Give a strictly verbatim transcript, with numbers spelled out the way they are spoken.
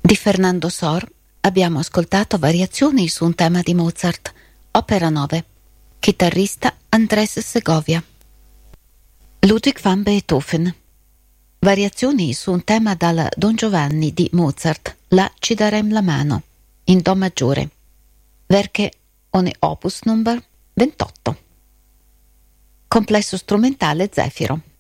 Di Fernando Sor abbiamo ascoltato variazioni su un tema di Mozart, opera nove, chitarrista Andrés Segovia. Ludwig van Beethoven, variazioni su un tema dal Don Giovanni di Mozart, la Ci darem la mano, in Do maggiore, Werke ohne Opus number ventotto. Complesso strumentale Zefiro.